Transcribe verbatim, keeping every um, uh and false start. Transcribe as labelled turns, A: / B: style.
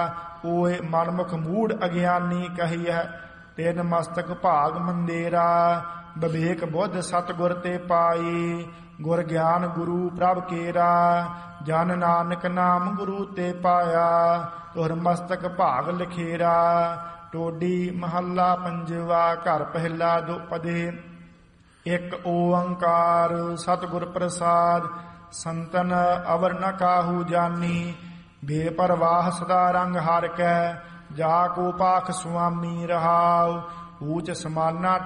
A: ਓਏ ਮਨਮੁਖ ਮੂੜ ਅਗਿਆਨੀ ਕਹੀਐ ਤਿਨ ਮਸਤਕ ਭਾਗ ਮੰਦੇਰਾ ਵਿਵੇਕ ਬੁੱਧ ਸਤਿਗੁਰ ਤੇ ਪਾਈ ਗੁਰ ਗਿਆਨ ਗੁਰੂ ਪ੍ਰਭ ਕੇਰਾ ਜਨ ਨਾਨਕ ਨਾਮ ਗੁਰੂ ਤੇ ਪਾਇਆ ਤੁਰ ਮਸਤਕ ਭਾਗ ਲਿਖੇਰਾ ਟੋਡੀ ਮਹੱਲਾ ਪੰਜਵਾ ਘਰ ਪਹਿਲਾ ਦੁਪਦੇ ਇਕ ਓੰਕਾਰ ਸਤਿਗੁਰ ਪ੍ਰਸਾਦ ਸੰਤਨ ਅਵਰ ਨ ਕਾਹੂ ਜਾਨੀ ਬੇਪਰਵਾਹ ਸਦਾ ਰੰਗ ਹਰਿ ਕੈ ਜਾ ਕੋ ਪਾਖ ਸੁਆਮੀ ਰਹਾਉ ਊਚ ਸਮਾਨਾ